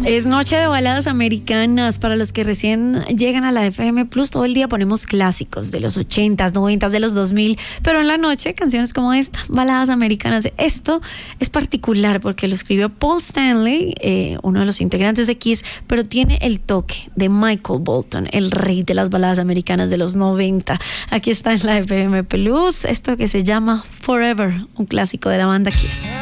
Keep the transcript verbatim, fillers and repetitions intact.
Es noche de baladas americanas. Para los que recién llegan a la F M Plus, todo el día ponemos clásicos de los ochentas, noventas, de los dos mil, pero en la noche canciones como esta, baladas americanas. Esto es particular porque lo escribió Paul Stanley, eh, uno de los integrantes de Kiss, pero tiene el toque de Michael Bolton, el rey de las baladas americanas de los noventa. Aquí está en la F M Plus, esto que se llama Forever, un clásico de la banda Kiss.